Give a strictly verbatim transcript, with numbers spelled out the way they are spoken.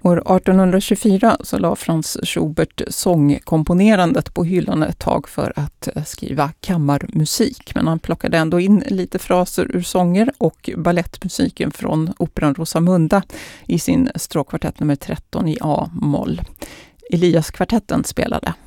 År artonhundratjugofyra så la Franz Schubert sångkomponerandet på hyllan ett tag för att skriva kammarmusik. Men han plockade ändå in lite fraser ur sånger och ballettmusiken från operan Rosamunda i sin stråkkvartett nummer tretton i A-moll. Elias-kvartetten spelade.